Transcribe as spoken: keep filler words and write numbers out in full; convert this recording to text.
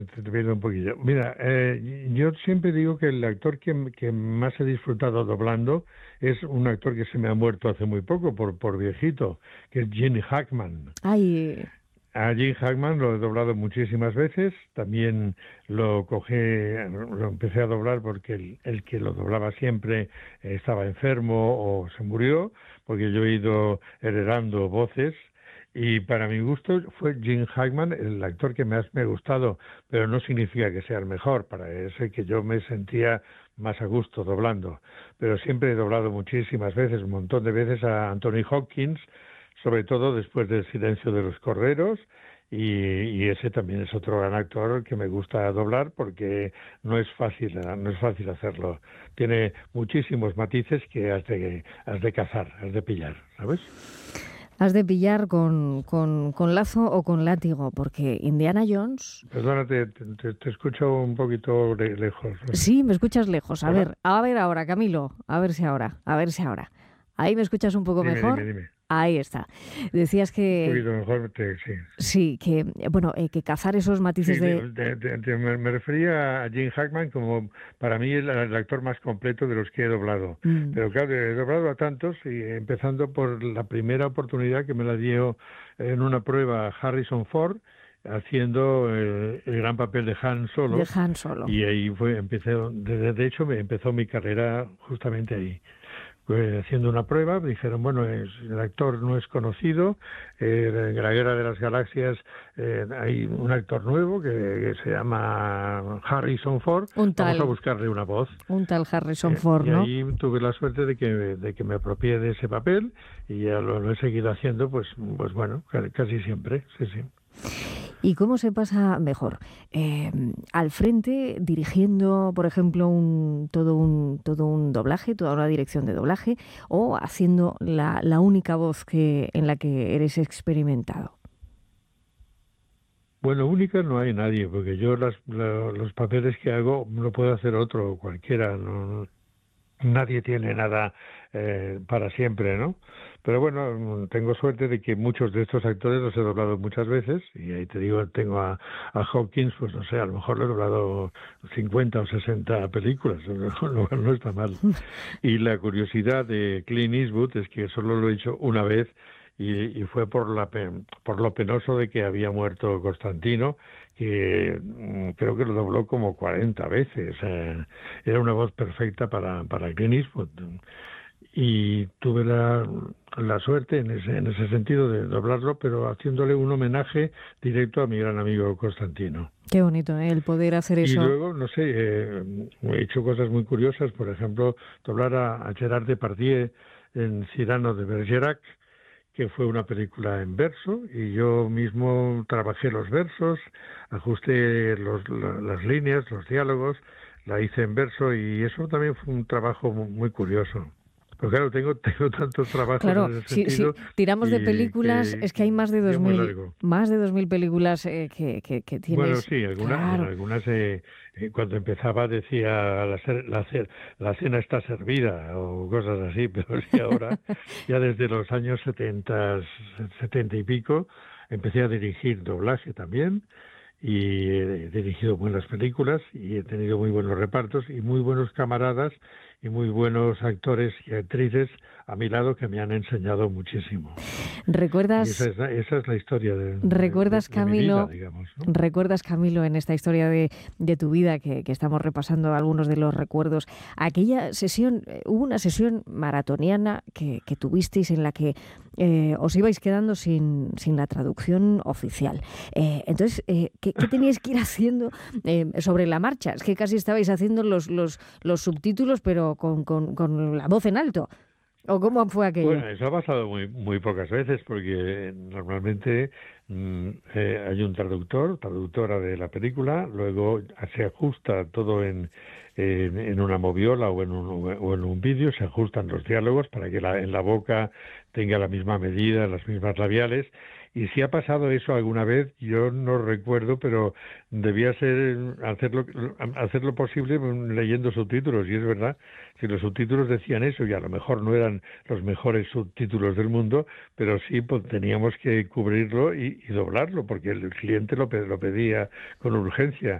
Te, te pierdo un poquillo. Mira, eh, yo siempre digo que el actor que, que más he disfrutado doblando es un actor que se me ha muerto hace muy poco por, por viejito, que es Gene Hackman. Ay, A Gene Hackman lo he doblado muchísimas veces, también lo cogí, lo empecé a doblar porque el, el que lo doblaba siempre eh, estaba enfermo o se murió, porque yo he ido heredando voces y para mi gusto fue Gene Hackman el actor que más me ha gustado, pero no significa que sea el mejor, para ese que yo me sentía más a gusto doblando, pero siempre he doblado muchísimas veces, un montón de veces a Anthony Hopkins, sobre todo después del Silencio de los Corderos, y, y ese también es otro gran actor que me gusta doblar porque no es fácil, no es fácil hacerlo. Tiene muchísimos matices que has de, has de cazar, has de pillar, ¿sabes? has de pillar con, con, con lazo o con látigo, porque Indiana Jones... Perdona, te, te, te escucho un poquito de lejos. Sí, me escuchas lejos. A ¿Hola? ver, a ver ahora, Camilo. A ver si ahora, a ver si ahora. Ahí me escuchas un poco Dime, dime, mejor. dime. Ahí está. Decías Un que poquito mejor, te, sí. sí, que bueno, eh, que cazar esos Sí, matices de... de, de, de, de, me, me refería a Gene Hackman como para mí el, el actor más completo de los que he doblado. Mm, Pero claro, he doblado a tantos, y empezando por la primera oportunidad que me la dio en una prueba Harrison Ford, haciendo eh, el gran papel de Han de Solo, Han Solo. y ahí fue, empecé, de, de hecho me empezó mi carrera justamente ahí. Pues, haciendo una prueba, me dijeron, bueno, es, el actor no es conocido, eh, en la Guerra de las Galaxias eh, hay un actor nuevo que, que se llama Harrison Ford, Un vamos a tal, buscarle una voz. un tal Harrison Eh, Ford, y ¿no? ahí tuve la suerte de que, de que me apropié de ese papel y ya lo, lo he seguido haciendo, pues, pues bueno, casi siempre, sí, sí. ¿Y cómo se pasa mejor? Eh, al frente, dirigiendo, por ejemplo, un, todo, un, todo un doblaje, toda una dirección de doblaje, o haciendo la, la única voz que, en la que eres experimentado. Bueno, única no hay nadie, porque yo las, la- los papeles que hago lo puede hacer otro, cualquiera, no, nadie tiene nada eh, para siempre, ¿no? Pero bueno, tengo suerte de que muchos de estos actores los he doblado muchas veces, y ahí te digo, tengo a, a Hopkins, pues no sé, a lo mejor le he doblado cincuenta o sesenta películas, lo cual no está mal. Y la curiosidad de Clint Eastwood es que solo lo he hecho una vez, y, y fue por, la, por lo penoso de que había muerto Constantino, que mm, creo que lo dobló como cuarenta veces. Eh, era una voz perfecta para, para Clint Eastwood. Y tuve la, la suerte en ese, en ese sentido de doblarlo, pero haciéndole un homenaje directo a mi gran amigo Constantino. Qué bonito, ¿eh? El poder hacer Y eso. luego, no sé, eh, he hecho cosas muy curiosas, por ejemplo, doblar a, a Gerard Depardieu en Cyrano de Bergerac, que fue una película en verso, y yo mismo trabajé los versos, ajusté los, la, las líneas, los diálogos, la hice en verso, y eso también fue un trabajo muy, muy curioso. Pero claro, tengo, tengo tantos trabajos Claro, en ese si, si sentido tiramos de y películas, que es que hay más de ya dos muy mil, largo. más de dos mil películas eh, que, que, que Bueno, tienes. sí, alguna, en Claro, algunas eh, eh, cuando empezaba decía la, ser- la, cer- la cena está servida o cosas así, pero sí ahora, ya desde los años setenta, setenta y pico, empecé a dirigir doblaje también y he dirigido buenas películas y he tenido muy buenos repartos y muy buenos camaradas y muy buenos actores y actrices a mi lado que me han enseñado muchísimo. Y esa ¿recuerdas? es la, esa es la historia de, de, de, ¿Recuerdas, de mi vida, Camilo? digamos, ¿no? ¿Recuerdas, Camilo, en esta historia de, de tu vida que, que estamos repasando algunos de los recuerdos? Aquella sesión, eh, hubo una sesión maratoniana que, que tuvisteis en la que eh, os ibais quedando sin, sin la traducción oficial. Eh, entonces, eh, ¿qué, ¿qué teníais que ir haciendo eh, sobre la marcha? Es que casi estabais haciendo los, los, los subtítulos, pero con, con, con la voz en alto. ¿O cómo fue aquello? Bueno, eso ha pasado muy muy pocas veces porque normalmente mm, eh, hay un traductor, traductora de la película, luego se ajusta todo en, en, en una moviola o en un, o en un vídeo, se ajustan los diálogos para que la, en la boca tenga la misma medida, las mismas labiales, Y si ha pasado eso alguna vez, yo no recuerdo, pero debía ser hacerlo, hacer lo posible leyendo subtítulos, y es verdad, si los subtítulos decían eso, y a lo mejor no eran los mejores subtítulos del mundo, pero sí pues, teníamos que cubrirlo y, y doblarlo, porque el cliente lo, lo pedía con urgencia.